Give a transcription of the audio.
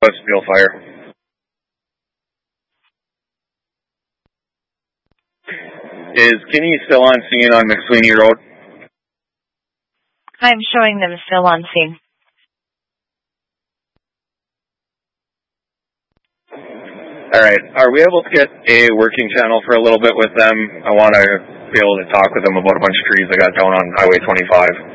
Westfield Fire. Is Kinney still on scene on McSweeney Road? I'm showing them still on scene. Alright, are we able to get a working channel for a little bit with them? I want to be able to talk with them about a bunch of trees I got down on Highway 25.